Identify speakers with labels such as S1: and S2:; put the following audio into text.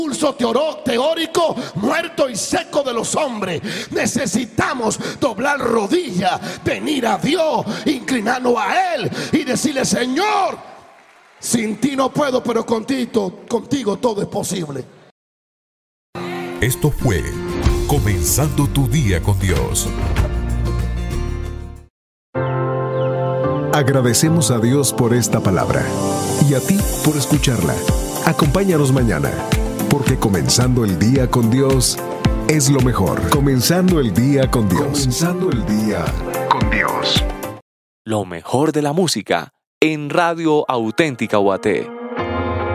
S1: Discurso teórico muerto y seco de los hombres. Necesitamos doblar rodillas, venir a Dios, inclinarnos a Él y decirle: Señor, sin ti no puedo, pero contigo todo es posible.
S2: Esto fue Comenzando tu Día con Dios.
S3: Agradecemos a Dios por esta palabra y a ti por escucharla. Acompáñanos mañana, porque comenzando el día con Dios es lo mejor. Comenzando el día con Dios. Comenzando el día con Dios.
S4: Lo mejor de la música en Radio Auténtica UAT.